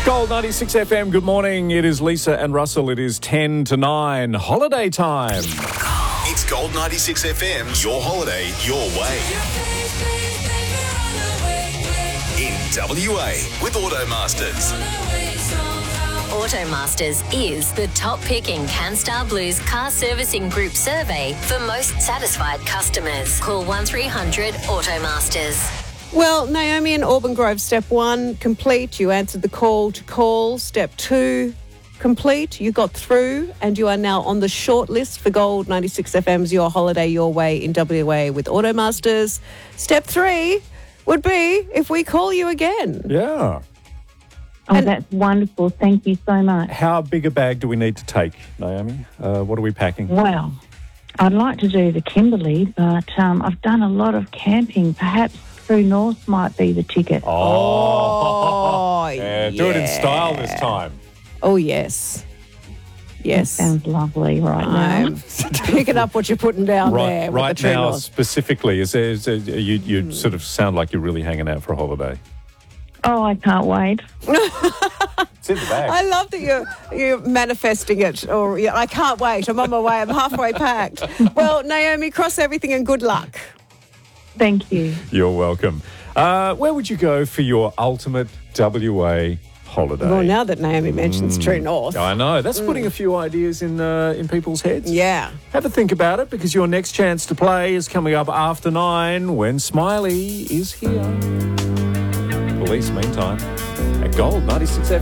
Gold 96 FM, good morning. It is Lisa and Russell. It is 10 to 9. Holiday time. It's Gold 96 FM, your holiday, your way. In WA with Automasters. Automasters is the top pick in CanStar Blue's car servicing group survey for most satisfied customers. Call 1300 Automasters. Well, Naomi in Auburn Grove, step 1, complete. You answered the call to call. Step 2, complete. You got through and you are now on the short list for Gold 96 FM's Your Holiday, Your Way in WA with Automasters. Step 3 would be if we call you again. Yeah. Oh, that's wonderful. Thank you so much. How big a bag do we need to take, Naomi? What are we packing? Well, I'd like to do the Kimberley, but I've done a lot of camping. Perhaps True North might be the ticket. Oh, yeah. Do it in style this time. Oh, yes. Yes. Sounds lovely right now. I'm picking up what you're putting down there. Right with the True now, North. specifically, you sort of sound like you're really hanging out for a holiday. Oh, I can't wait. It's in the bag. I love that you're manifesting it. Or I can't wait. I'm on my way. I'm halfway packed. Well, Naomi, cross everything and good luck. Thank you. You're welcome. Where would you go for your ultimate WA holiday? Well, now that Naomi mentions True North. I know. That's putting a few ideas in people's heads. Yeah. Have a think about it, because your next chance to play is coming up after 9 when Smiley is here. Police, meantime, at Gold 96 FM.